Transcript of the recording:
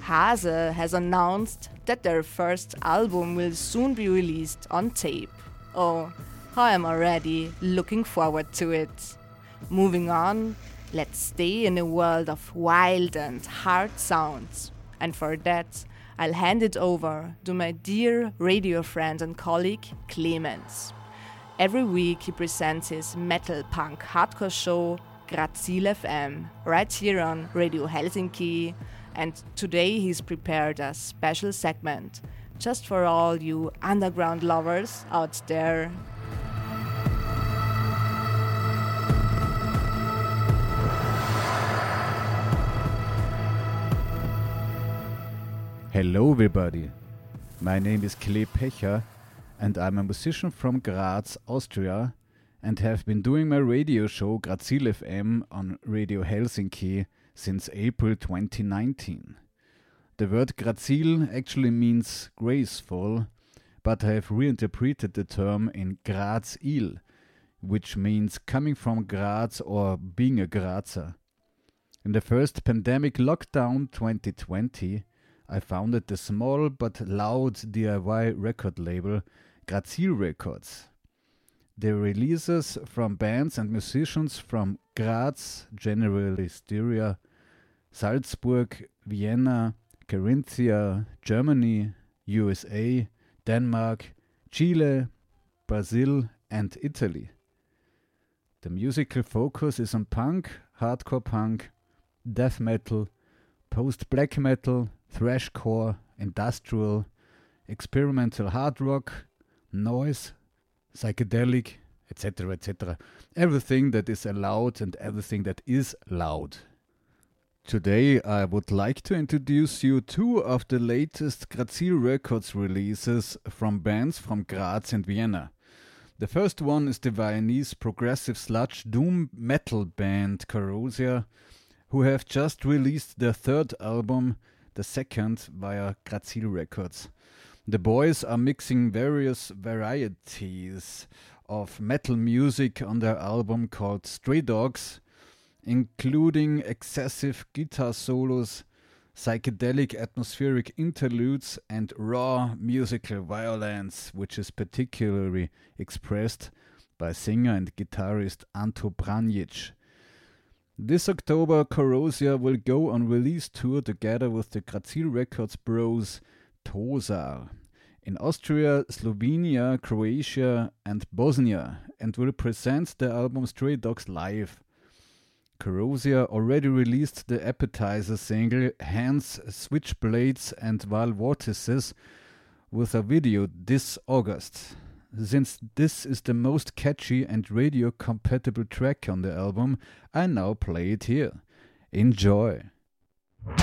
Hase has announced that their first album will soon be released on tape. Oh, I am already looking forward to it. Moving on, let's stay in a world of wild and hard sounds. And for that, I'll hand it over to my dear radio friend and colleague, Clemens. Every week he presents his metal punk hardcore show, Grazil FM, right here on Radio Helsinki. And today he's prepared a special segment just for all you underground lovers out there. Hello everybody, my name is Kle Pecher and I'm a musician from Graz, Austria, and have been doing my radio show Grazil FM on Radio Helsinki since April 2019. The word Grazil actually means graceful, but I have reinterpreted the term in Grazil, which means coming from Graz or being a Grazer. In the first pandemic lockdown 2020, I founded the small but loud DIY record label Grazil Records. The releases from bands and musicians from Graz, generally Styria, Salzburg, Vienna, Carinthia, Germany, USA, Denmark, Chile, Brazil and Italy. The musical focus is on punk, hardcore punk, death metal, post-black metal, thrashcore, industrial, experimental hard rock, noise, psychedelic, etc., etc. Everything that is allowed and everything that is loud. Today I would like to introduce you two of the latest Grazil Records releases from bands from Graz and Vienna. The first one is the Viennese progressive sludge doom metal band Corrosia, who have just released their third album, the second, via Grazil Records. The boys are mixing various varieties of metal music on their album called Stray Dogs, including excessive guitar solos, psychedelic atmospheric interludes and raw musical violence, which is particularly expressed by singer and guitarist Anto Branic. This October, Corrosia will go on release tour together with the Grazil Records bros Tosar in Austria, Slovenia, Croatia and Bosnia, and will present the album Stray Dogs live. Corrosia already released the appetizer single Hands, Switchblades and Val Vortices with a video this August. Since this is the most catchy and radio-compatible track on the album, I now play it here. Enjoy!